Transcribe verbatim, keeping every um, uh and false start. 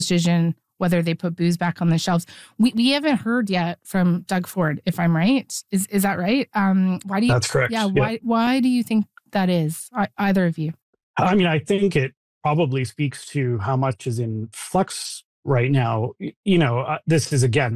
decision whether they put booze back on the shelves. We we haven't heard yet from Doug Ford, if I'm right. Is is that right? Um, why do you? That's correct. Yeah. Why yeah. why do you think that is? Either of you? I mean, I think it probably speaks to how much is in flux right now. You know, uh, this is again